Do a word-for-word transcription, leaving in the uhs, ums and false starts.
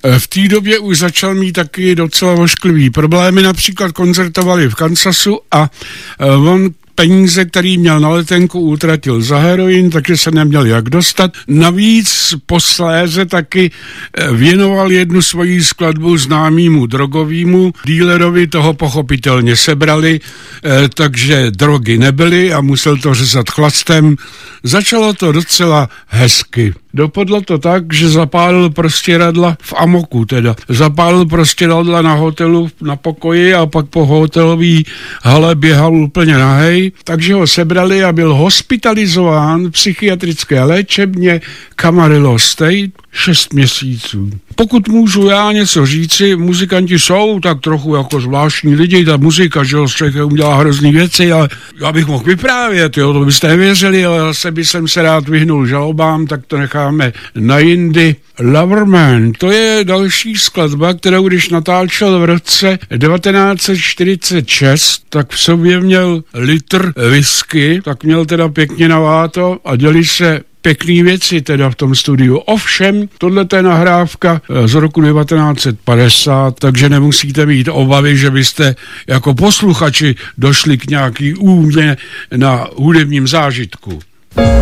v té době už začal mít taky docela ošklivý problémy, například koncertovali v Kansasu a on peníze, který měl na letenku, utratil za heroin, takže se neměl jak dostat. Navíc posléze taky věnoval jednu svoji skladbu známýmu drogovýmu dílerovi, toho pochopitelně sebrali, takže drogy nebyly a musel to řezat chlastem. Začalo to docela hezky. Dopadlo to tak, že zapálil prostěradla v amoku teda. Zapálil prostěradla na hotelu na pokoji a pak po hotelový hale běhal úplně nahej, takže ho sebrali a byl hospitalizován v psychiatrické léčebně Camarillo State šest měsíců. Pokud můžu já něco říci, muzikanti jsou tak trochu jako zvláštní lidi, ta muzika, že jo, z člověka udělá hrozný věci, ale já bych mohl vyprávět, jo, to byste nevěřili, ale zase by jsem se rád vyhnul žalobám, tak to necháme na jindy. Loverman, to je další skladba, kterou když natáčel v roce devatenáct set čtyřicet šest, tak v sobě měl litr whisky, tak měl teda pěkně naváto a děli se pěkný věci teda v tom studiu. Ovšem, tohle je nahrávka z roku devatenáct set padesát, takže nemusíte mít obavy, že byste jako posluchači došli k nějaký úmě na hudebním zážitku.